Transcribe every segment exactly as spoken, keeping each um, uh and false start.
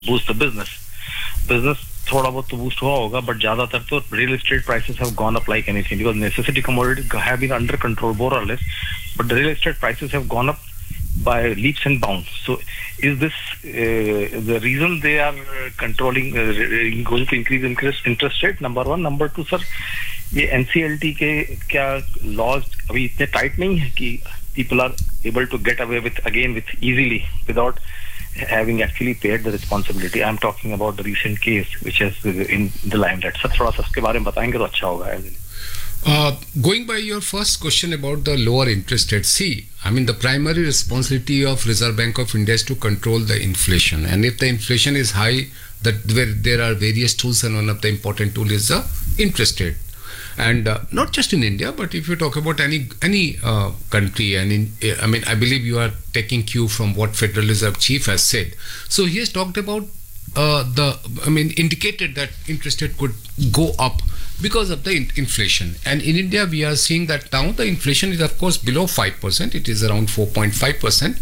boost the business. Business थोड़ा बहुत तो boost हुआ होगा, but ज़्यादातर तो real estate prices have gone up like anything because necessity commodities have been under control more or less, but the real estate prices have gone up by leaps and bounds. So, is this uh, the reason they are controlling, uh, going to increase interest interest rate? Number one, number two, sir, ये N C L T के क्या laws अभी इतने tight नहीं है कि people are able to get away with again with easily without having actually paid the responsibility. I'm talking about the recent case which is in the limelight. Sir थोड़ा सा इसके बारे में बताएंगे तो अच्छा होगा. Uh, going by your first question about the lower interest rate, see, I mean the primary responsibility of Reserve Bank of India is to control the inflation, and if the inflation is high, that where there are various tools, and one of the important tool is the interest rate. And uh, not just in India, but if you talk about any any uh, country, and in, I mean, I believe you are taking cue from what Federal Reserve Chief has said. So he has talked about uh, the, I mean, indicated that interest rate could go up because of the in- inflation. And in India, we are seeing that now the inflation is of course below five percent. It is around four point five percent.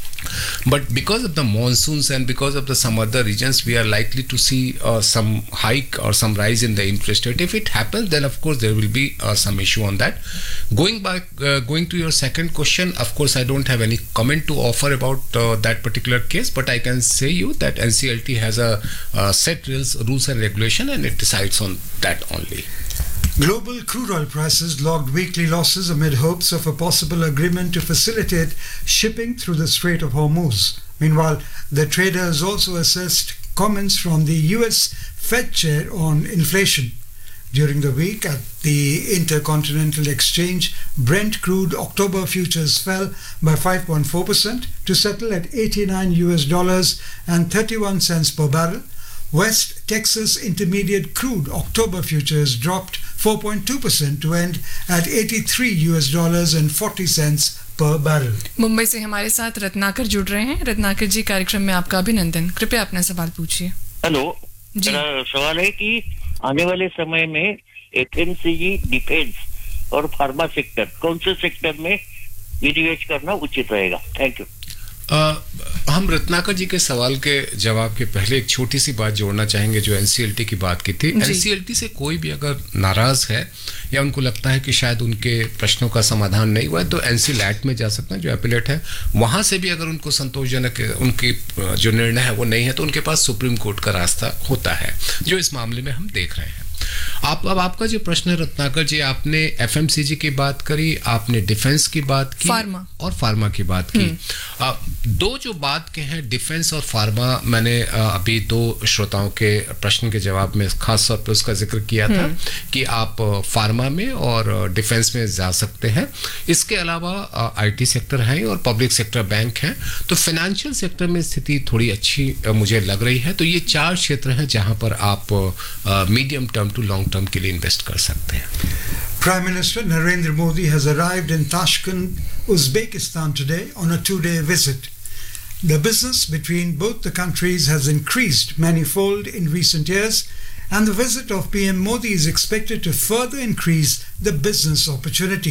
But because of the monsoons and because of the some other regions, we are likely to see uh, some hike or some rise in the interest rate. If it happens, then of course there will be uh, some issue on that. Going back, uh, going to your second question, of course I don't have any comment to offer about uh, that particular case, but I can say you that N C L T has a uh, set rules, rules and regulation, and it decides on that only. Global crude oil prices logged weekly losses amid hopes of a possible agreement to facilitate shipping through the Strait of Hormuz. Meanwhile, the trader has also assessed comments from the U S Fed chair on inflation. During the week at the Intercontinental Exchange, Brent crude October futures fell by five point four percent to settle at eighty-nine U S dollars and thirty-one cents per barrel. West Texas Intermediate crude October futures dropped four point two percent to end at eighty-three U S dollars and forty cents per barrel. Mumbai से हमारे साथ रत्नाकर जुड़ रहे हैं. रत्नाकर जी, कार्यक्रम में आपका अभिनंदन. कृपया अपना सवाल पूछिए. हेलो, मेरा सवाल है कि आने वाले समय में एफएमसीजी, डिफेंस और फार्मा सेक्टर, कौन से सेक्टर में निवेश करना उचित रहेगा? Thank you. Uh, हम रत्नाकर जी के सवाल के जवाब के पहले एक छोटी सी बात जोड़ना चाहेंगे जो एनसीएलटी की बात की थी. एनसीएलटी से कोई भी अगर नाराज है या उनको लगता है कि शायद उनके प्रश्नों का समाधान नहीं हुआ है तो एनसीलैट में जा सकते हैं, जो एपिलेट है. वहां से भी अगर उनको संतोषजनक उनकी जो निर्णय है वो नहीं है तो उनके पास सुप्रीम कोर्ट का रास्ता होता है, जो इस मामले में हम देख रहे हैं. आप अब आपका जो प्रश्न है रत्नाकर जी, आपने एफएमसीजी की बात करी, आपने डिफेंस की बात की, फार्मा और फार्मा की बात की. आ, दो जो बात के हैं डिफेंस और फार्मा, मैंने आ, अभी दो श्रोताओं के प्रश्न के जवाब में खास तौर पर उसका जिक्र किया था कि आप फार्मा में और डिफेंस में जा सकते हैं. इसके अलावा आईटी सेक्टर है और पब्लिक सेक्टर बैंक है, तो फाइनेंशियल सेक्टर में स्थिति थोड़ी अच्छी मुझे लग रही है. तो ये चार क्षेत्र हैं जहां पर आप medium term to long term के लिए इन्वेस्ट कर सकते हैं. Prime Minister Narendra Modi has arrived in Tashkent, Uzbekistan today on a two-day visit. The business between both the countries has increased manifold in recent years, and the visit of P M Modi is expected to further increase the business opportunity.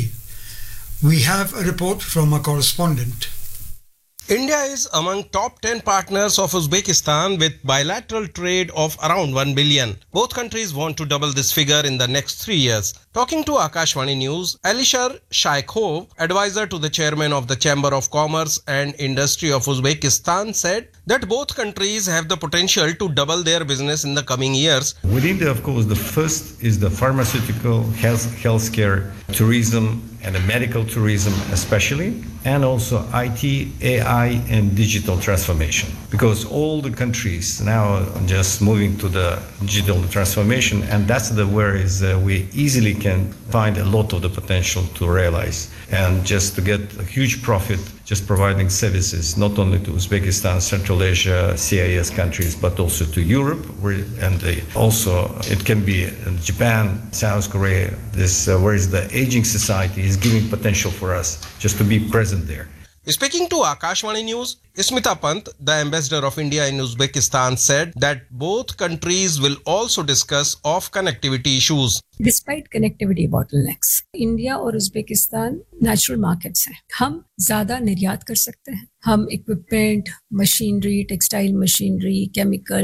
We have a report from our correspondent. India is among top ten partners of Uzbekistan with bilateral trade of around one billion. Both countries want to double this figure in the next three years. Talking to Akashvani News, Alisher Shaykhov, advisor to the chairman of the Chamber of Commerce and Industry of Uzbekistan, said that both countries have the potential to double their business in the coming years. With India, of course, the first is the pharmaceutical, health, healthcare, tourism, and the medical tourism especially, and also I T, A I, and digital transformation. Because all the countries now are just moving to the digital transformation, and that's the where is uh, we easily can find a lot of the potential to realize and just to get a huge profit just providing services not only to Uzbekistan, Central Asia, C I S countries, but also to Europe, where, and uh, also it can be in Japan, South Korea. This uh, where is the aging society is giving potential for us just to be present there. Speaking to Akashvani News, Smita Pant, the ambassador of India in Uzbekistan, said that both countries will also discuss of connectivity issues. Despite connectivity bottlenecks, India और Uzbekistan natural markets हैं. हम ज़्यादा निर्यात कर सकते हैं. हम equipment, machinery, textile machinery, chemical,